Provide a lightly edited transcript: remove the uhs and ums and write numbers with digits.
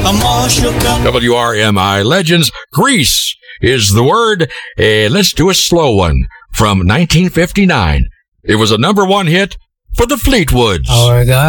I'm all shook up. WRMI Legends, Grease is the word. Let's do a slow one from 1959. It was a number one hit for the Fleetwoods. Our God.